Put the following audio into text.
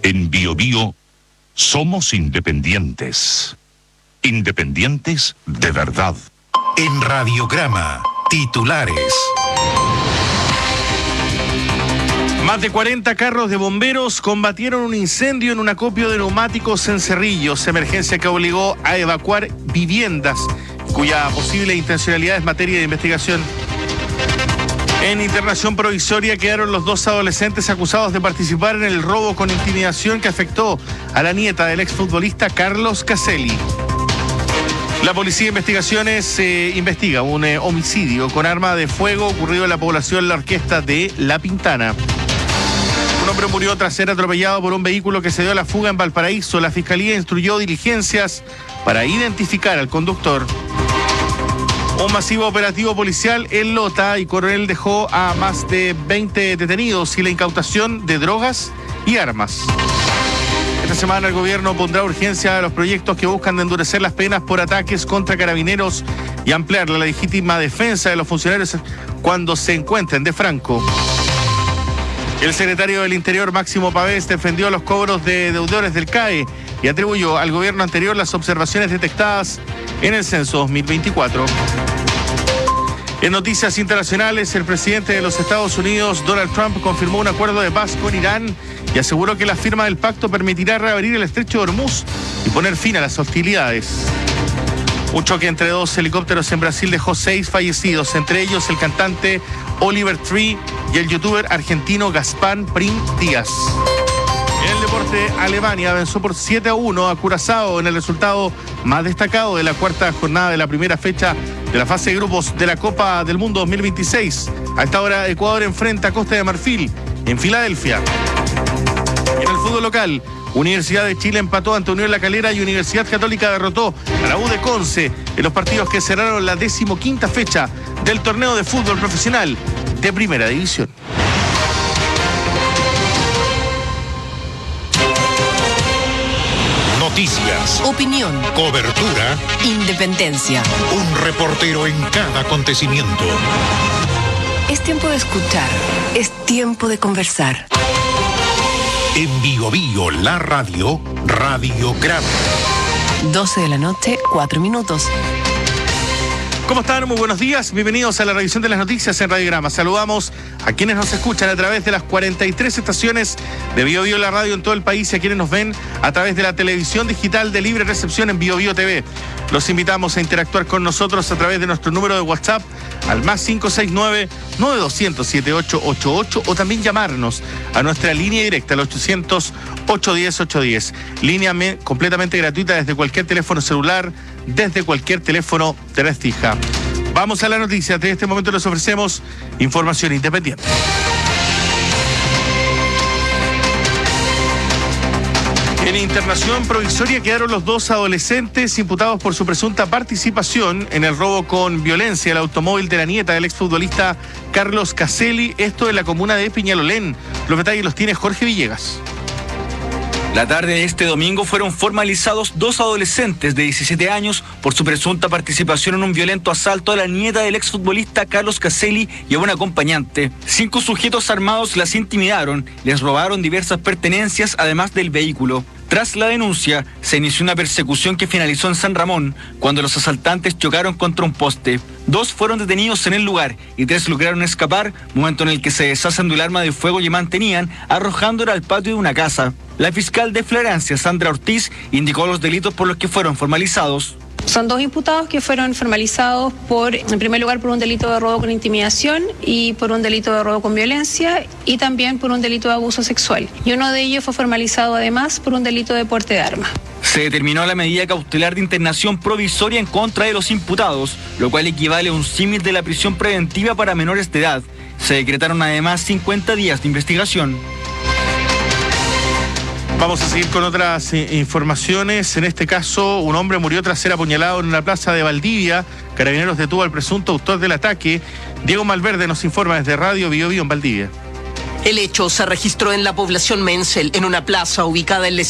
En BioBio somos independientes. Independientes de verdad. En Radiograma, titulares. Más de 40 carros de bomberos combatieron un incendio en un acopio de neumáticos en Cerrillos, emergencia que obligó a evacuar viviendas, cuya posible intencionalidad es materia de investigación. En internación provisoria quedaron los dos adolescentes acusados de participar en el robo con intimidación que afectó a la nieta del exfutbolista Carlos Caselli. La Policía de Investigaciones investiga un homicidio con arma de fuego ocurrido en la población La Orquesta de La Pintana. Un hombre murió tras ser atropellado por un vehículo que se dio a la fuga en Valparaíso. La Fiscalía instruyó diligencias para identificar al conductor. Un masivo operativo policial en Lota y Coronel dejó a más de 20 detenidos y la incautación de drogas y armas. Esta semana el gobierno pondrá urgencia a los proyectos que buscan endurecer las penas por ataques contra carabineros y ampliar la legítima defensa de los funcionarios cuando se encuentren de franco. El secretario del Interior, Máximo Pavés, defendió los cobros de deudores del CAE y atribuyó al gobierno anterior las observaciones detectadas en el censo 2024. En noticias internacionales, el presidente de los Estados Unidos, Donald Trump, confirmó un acuerdo de paz con Irán y aseguró que la firma del pacto permitirá reabrir el estrecho de Hormuz y poner fin a las hostilidades. Un choque entre dos helicópteros en Brasil dejó 6 fallecidos, entre ellos el cantante Oliver Tree y el youtuber argentino Gaspar Prim Díaz. En el deporte, Alemania venció por 7-1 a Curazao en el resultado más destacado de la cuarta jornada de la primera fecha de la fase de grupos de la Copa del Mundo 2026. A esta hora, Ecuador enfrenta a Costa de Marfil en Filadelfia. En el fútbol local, Universidad de Chile empató ante Unión La Calera y Universidad Católica derrotó a la U de Conce en los partidos que cerraron la 15ª fecha del torneo de fútbol profesional de Primera División. Noticias, opinión, cobertura, independencia. un reportero en cada acontecimiento. Es tiempo de escuchar, es tiempo de conversar. En BioBio, la radio, Radiograma. 12 de la noche, 4 minutos. ¿Cómo están? Muy buenos días. Bienvenidos a la revisión de las noticias en Radiograma. Saludamos a quienes nos escuchan a través de las 43 estaciones de BioBio La Radio en todo el país y a quienes nos ven a través de la televisión digital de libre recepción en BioBio TV. Los invitamos a interactuar con nosotros a través de nuestro número de WhatsApp al más 569-9200-7888 o también llamarnos a nuestra línea directa al 800-810-810. Línea completamente gratuita desde cualquier teléfono celular, desde cualquier teléfono de red fija. Vamos a la noticia. De este momento les ofrecemos información independiente. En internación provisoria quedaron los dos adolescentes imputados por su presunta participación en el robo con violencia del automóvil de la nieta del exfutbolista Carlos Caselli, esto en la comuna de Peñalolén. Los detalles los tiene Jorge Villegas. La tarde de este domingo fueron formalizados dos adolescentes de 17 años por su presunta participación en un violento asalto a la nieta del exfutbolista Carlos Caselli y a un acompañante. 5 sujetos armados las intimidaron, les robaron diversas pertenencias además del vehículo. Tras la denuncia, se inició una persecución que finalizó en San Ramón, cuando los asaltantes chocaron contra un poste. 2 fueron detenidos en el lugar y 3 lograron escapar, momento en el que se deshacen del arma de fuego que mantenían, arrojándola al patio de una casa. La fiscal de flagrancia, Sandra Ortiz, indicó los delitos por los que fueron formalizados. Son 2 imputados que fueron formalizados en primer lugar, por un delito de robo con intimidación y por un delito de robo con violencia y también por un delito de abuso sexual. Y uno de ellos fue formalizado además por un delito de porte de arma. Se determinó la medida cautelar de internación provisoria en contra de los imputados, lo cual equivale a un símil de la prisión preventiva para menores de edad. Se decretaron además 50 días de investigación. Vamos a seguir con otras informaciones. En este caso, un hombre murió tras ser apuñalado en una plaza de Valdivia. Carabineros detuvo al presunto autor del ataque. Diego Malverde nos informa desde Radio BioBio en Valdivia. El hecho se registró en la población Menzel, en una plaza ubicada en la